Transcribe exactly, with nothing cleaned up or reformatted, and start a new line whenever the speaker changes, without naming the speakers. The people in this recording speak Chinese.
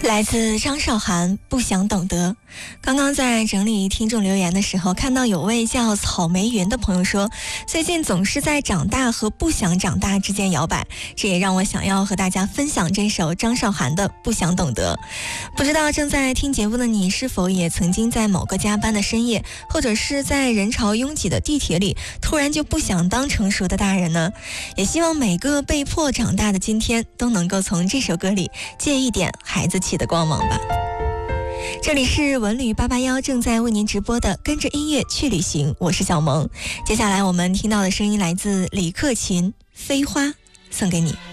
来自张韶涵，不想懂得。刚刚在整理听众留言的时候，看到有位叫草莓云的朋友说，最近总是在长大和不想长大之间摇摆，这也让我想要和大家分享这首张韶涵的《不想懂得》。不知道正在听节目的你，是否也曾经在某个加班的深夜，或者是在人潮拥挤的地铁里，突然就不想当成熟的大人呢？也希望每个被迫长大的今天，都能够从这首歌里借一点孩子气的光芒吧。这里是文旅八八幺正在为您直播的跟着音乐去旅行，我是小萌。接下来我们听到的声音来自李克勤，飞花送给你。